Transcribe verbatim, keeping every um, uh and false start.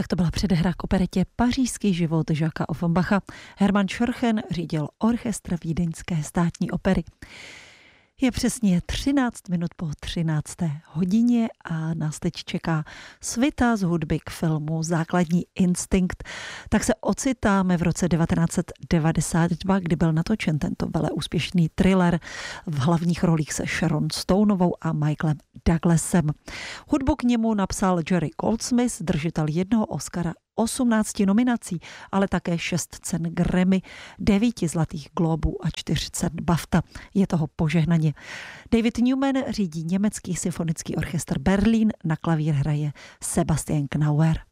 Tak to byla předehra k operetě Pařížský život Jacquesa Offenbacha. Hermann Schorchen řídil orchestr Vídeňské státní opery. Je přesně třináct minut po třinácté hodině a nás teď čeká svita z hudby k filmu Základní instinkt. Tak se ocitáme v roce devatenáct set devadesát dva, kdy byl natočen tento veleúspěšný thriller v hlavních rolích se Sharon Stoneovou a Michaelem Douglasem. Hudbu k němu napsal Jerry Goldsmith, držitel jednoho Oscara, osmnácti nominací, ale také šest cen Grammy, devíti zlatých glóbů a čtyř cen BAFTA. Je toho požehnaně. David Newman řídí německý symfonický orchestr Berlín, na klavír hraje Sebastian Knauer.